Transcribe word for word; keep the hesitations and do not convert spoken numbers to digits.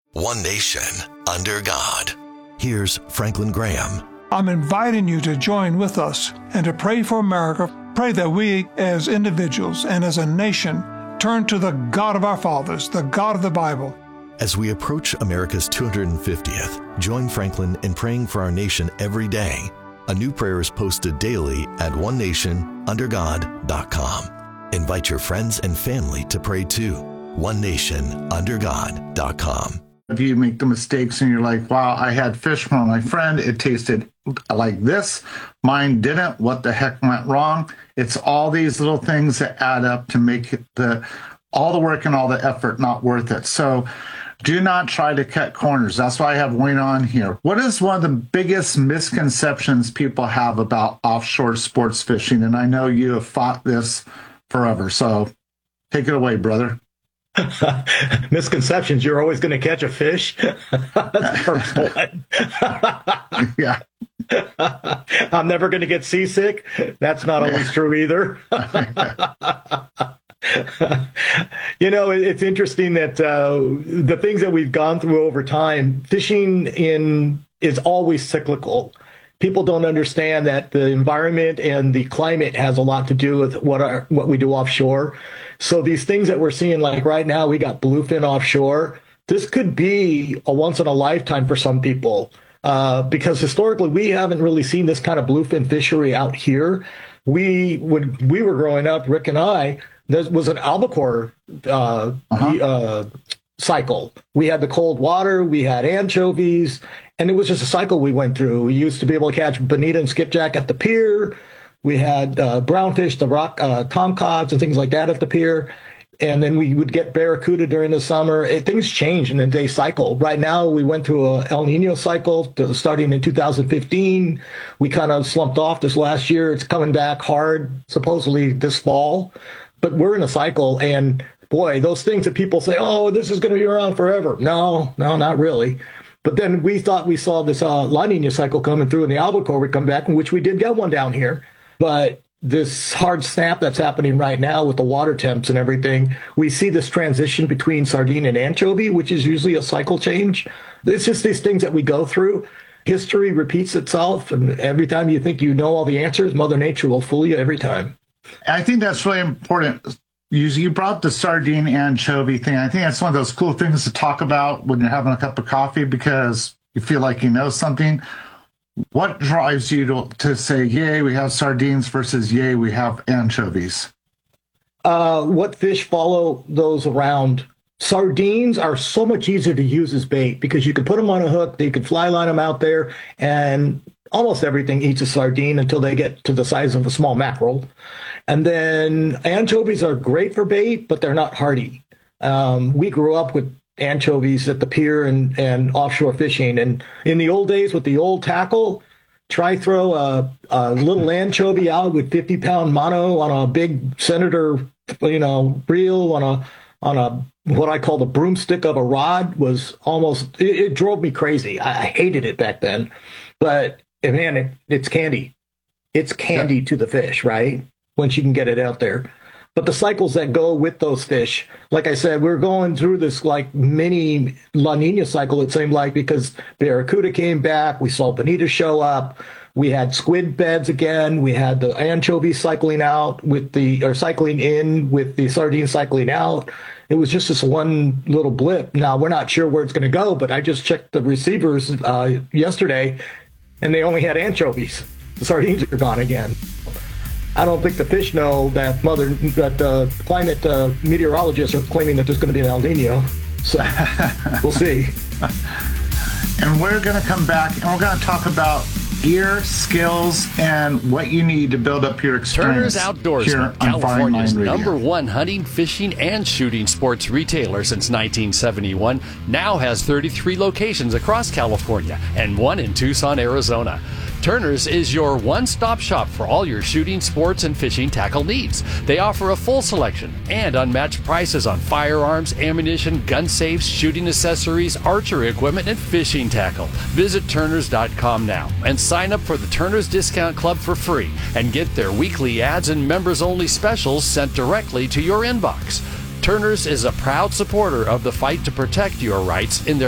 One nation, under God. Here's Franklin Graham. I'm inviting you to join with us and to pray for America. Pray that we, as individuals and as a nation, turn to the God of our fathers, the God of the Bible. As we approach America's two hundred fiftieth, join Franklin in praying for our nation every day. A new prayer is posted daily at one nation under god dot com. Invite your friends and family to pray too. one nation under god dot com. If you make the mistakes and you're like, wow, I had fish from my friend, it tasted like this, mine didn't, what the heck went wrong? It's all these little things that add up to make it the all the work and all the effort not worth it. So do not try to cut corners. That's why I have Wayne on here. What is one of the biggest misconceptions people have about offshore sports fishing? And I know you have fought this forever, so take it away, brother. Misconceptions, you're always going to catch a fish. That's the first one. Yeah. I'm never going to get seasick. That's not always true either. You know, it's interesting that uh, the things that we've gone through over time, fishing in is always cyclical. People don't understand that the environment and the climate has a lot to do with what our, what we do offshore. So these things that we're seeing, like right now, we got bluefin offshore. This could be a once in a lifetime for some people, uh, because historically we haven't really seen this kind of bluefin fishery out here. We when we were growing up, Rick and I, there was an albacore uh, uh-huh. uh, cycle. We had the cold water, we had anchovies, and it was just a cycle we went through. We used to be able to catch bonita and skipjack at the pier. We had uh, brownfish, the rock uh, tomcods and things like that at the pier. And then we would get barracuda during the summer. It, things change in the day cycle. Right now, we went through a El Nino cycle to, starting in two thousand fifteen. We kind of slumped off this last year. It's coming back hard, supposedly this fall. But we're in a cycle. And boy, those things that people say, oh, this is going to be around forever. No, no, not really. But then we thought we saw this uh, La Nina cycle coming through and the albacore would come back, in which we did get one down here. But this hard snap that's happening right now with the water temps and everything, we see this transition between sardine and anchovy, which is usually a cycle change. It's just these things that we go through. History repeats itself, and every time you think you know all the answers, Mother Nature will fool you every time. I think that's really important. You, you brought the sardine anchovy thing. I think that's one of those cool things to talk about when you're having a cup of coffee because you feel like you know something. What drives you to, to say, yay, we have sardines versus yay, we have anchovies? Uh, what fish follow those around? Sardines are so much easier to use as bait because you can put them on a hook, you can fly line them out there, and almost everything eats a sardine until they get to the size of a small mackerel. And then anchovies are great for bait, but they're not hardy. Um, we grew up with anchovies at the pier and, and offshore fishing. And in the old days with the old tackle, try throw a, a little anchovy out with fifty pound mono on a big Senator, you know, reel on a, on a, what I call the broomstick of a rod was almost, it, it drove me crazy. I, I hated it back then, but man, it, it's candy. It's candy yeah. to the fish, right? Once you can get it out there. But the cycles that go with those fish, like I said, we're going through this like mini La Nina cycle, it seemed like, because barracuda came back. We saw bonita show up. We had squid beds again. We had the anchovy cycling out with the, or cycling in with the sardine cycling out. It was just this one little blip. Now, we're not sure where it's going to go, but I just checked the receivers uh, yesterday, and they only had anchovies. The sardines are gone again. I don't think the fish know that mother that uh, climate uh, meteorologists are claiming that there's going to be an El Nino. So we'll see. And we're going to come back and we're going to talk about gear, skills, and what you need to build up your experience. Turner's Outdoorsman, California's number one hunting, fishing, and shooting sports retailer since nineteen seventy-one, now has thirty-three locations across California and one in Tucson, Arizona. Turner's is your one-stop shop for all your shooting, sports, and fishing tackle needs. They offer a full selection and unmatched prices on firearms, ammunition, gun safes, shooting accessories, archery equipment, and fishing tackle. Visit Turners dot com now and sign up for the Turner's Discount Club for free and get their weekly ads and members-only specials sent directly to your inbox. Turner's is a proud supporter of the fight to protect your rights in their